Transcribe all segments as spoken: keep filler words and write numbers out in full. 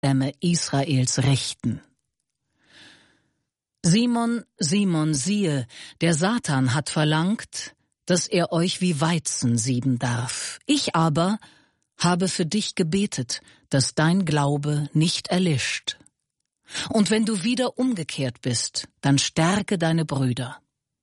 Stämme Israels richten. Simon, Simon, siehe, der Satan hat verlangt, dass er euch wie Weizen sieben darf. Ich aber habe für dich gebetet, dass dein Glaube nicht erlischt. Und wenn du wieder umgekehrt bist, dann stärke deine Brüder.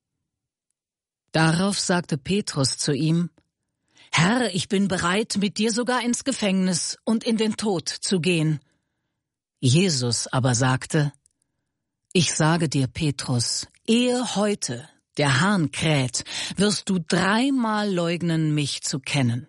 Darauf sagte Petrus zu ihm: Herr, ich bin bereit, mit dir sogar ins Gefängnis und in den Tod zu gehen. Jesus aber sagte: Ich sage dir, Petrus, ehe heute der Hahn kräht, wirst du dreimal leugnen, mich zu kennen.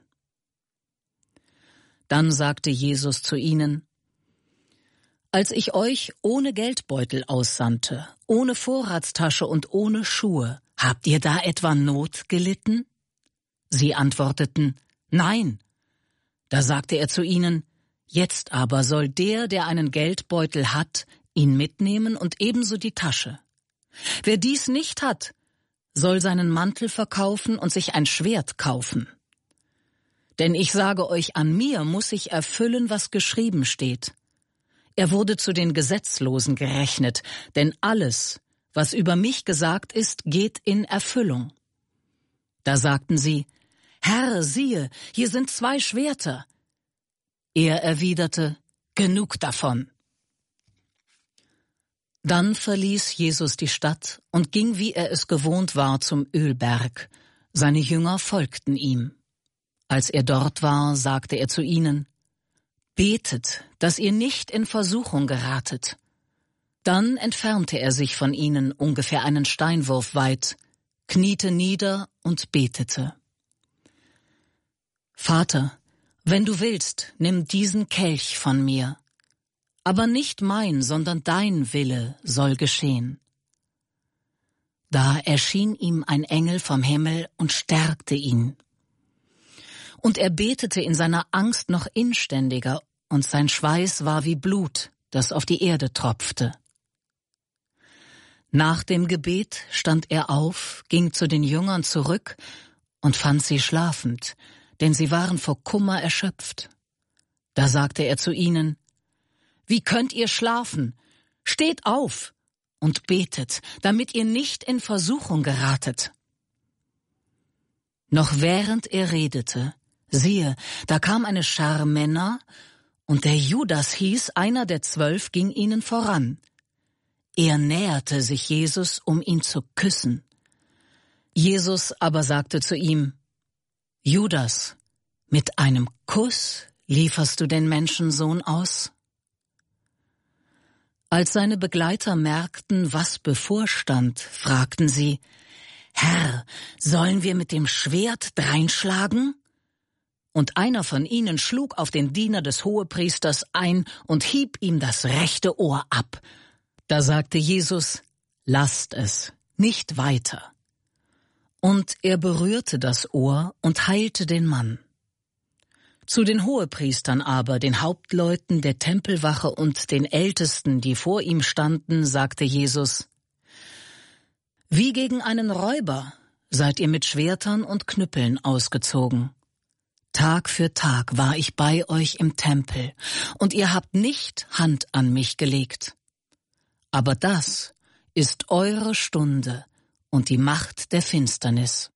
Dann sagte Jesus zu ihnen: Als ich euch ohne Geldbeutel aussandte, ohne Vorratstasche und ohne Schuhe, habt ihr da etwa Not gelitten? Sie antworteten: Nein. Da sagte er zu ihnen: Jetzt aber soll der, der einen Geldbeutel hat, ihn mitnehmen und ebenso die Tasche. Wer dies nicht hat, soll seinen Mantel verkaufen und sich ein Schwert kaufen. Denn ich sage euch, an mir muss sich erfüllen, was geschrieben steht. Er wurde zu den Gesetzlosen gerechnet, denn alles, was über mich gesagt ist, geht in Erfüllung. Da sagten sie: Herr, siehe, hier sind zwei Schwerter. Er erwiderte: Genug davon. Dann verließ Jesus die Stadt und ging, wie er es gewohnt war, zum Ölberg. Seine Jünger folgten ihm. Als er dort war, sagte er zu ihnen: Betet, dass ihr nicht in Versuchung geratet. Dann entfernte er sich von ihnen ungefähr einen Steinwurf weit, kniete nieder und betete: Vater, wenn du willst, nimm diesen Kelch von mir. Aber nicht mein, sondern dein Wille soll geschehen. Da erschien ihm ein Engel vom Himmel und stärkte ihn. Und er betete in seiner Angst noch inständiger, und sein Schweiß war wie Blut, das auf die Erde tropfte. Nach dem Gebet stand er auf, ging zu den Jüngern zurück und fand sie schlafend, denn sie waren vor Kummer erschöpft. Da sagte er zu ihnen: Wie könnt ihr schlafen? Steht auf und betet, damit ihr nicht in Versuchung geratet. Noch während er redete, siehe, da kam eine Schar Männer, und der Judas hieß, einer der Zwölf, ging ihnen voran. Er näherte sich Jesus, um ihn zu küssen. Jesus aber sagte zu ihm: Judas, mit einem Kuss lieferst du den Menschensohn aus? Als seine Begleiter merkten, was bevorstand, fragten sie: Herr, sollen wir mit dem Schwert dreinschlagen? Und einer von ihnen schlug auf den Diener des Hohepriesters ein und hieb ihm das rechte Ohr ab. Da sagte Jesus: Lasst es, nicht weiter. Und er berührte das Ohr und heilte den Mann. Zu den Hohepriestern aber, den Hauptleuten der Tempelwache und den Ältesten, die vor ihm standen, sagte Jesus: Wie gegen einen Räuber seid ihr mit Schwertern und Knüppeln ausgezogen. Tag für Tag war ich bei euch im Tempel, und ihr habt nicht Hand an mich gelegt. Aber das ist eure Stunde und die Macht der Finsternis.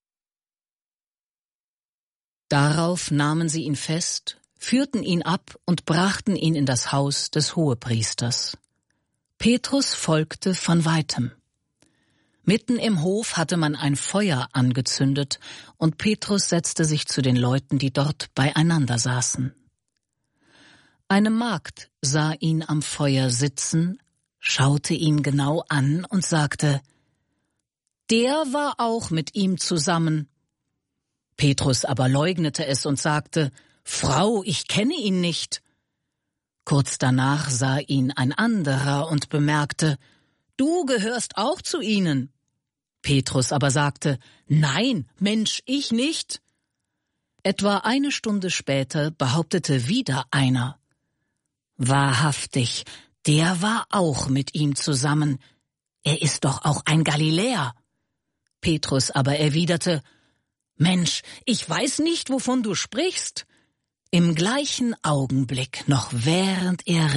Darauf nahmen sie ihn fest, führten ihn ab und brachten ihn in das Haus des Hohepriesters. Petrus folgte von weitem. Mitten im Hof hatte man ein Feuer angezündet, und Petrus setzte sich zu den Leuten, die dort beieinander saßen. Eine Magd sah ihn am Feuer sitzen, schaute ihn genau an und sagte: Der war auch mit ihm zusammen. Petrus aber leugnete es und sagte: Frau, ich kenne ihn nicht. Kurz danach sah ihn ein anderer und bemerkte: Du gehörst auch zu ihnen. Petrus aber sagte: Nein, Mensch, ich nicht. Etwa eine Stunde später behauptete wieder einer: Wahrhaftig, der war auch mit ihm zusammen. Er ist doch auch ein Galiläer. Petrus aber erwiderte: Mensch, ich weiß nicht, wovon du sprichst. Im gleichen Augenblick, noch während er